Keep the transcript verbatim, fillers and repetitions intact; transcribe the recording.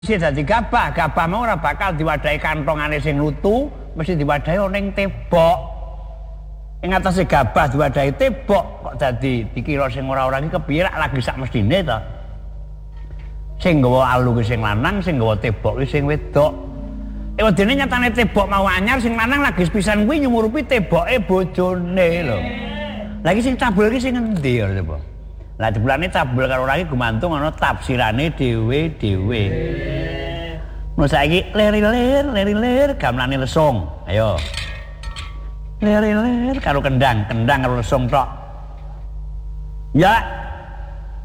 Sing dadi gabah, gabah mau ora bakal diwadahi kantongane sing lutu, mesti diwadahi ning tebok. Ing atase gabah diwadahi tebok kok dadi dikira sing ora-ora iki kepiye lagi sak mestine to. Sing nggawa alu ki sing lanang, sing nggawa tebok ki sing wedok. Eh wedene nyatane tebok mau anyar, sing lanang lagi sepisan kuwi nyumurupi teboke bojone lho. Lagi sing cabul ki sing endi ya coba. Lah jebulane cabul karo ora iki gumantung ana tafsirane dhewe-dhewe. Mun saiki lir-lir, lir-lir gamelane lesung. Ayo. Lir-lir karo kendang, kendang karo lesung tok. Ya,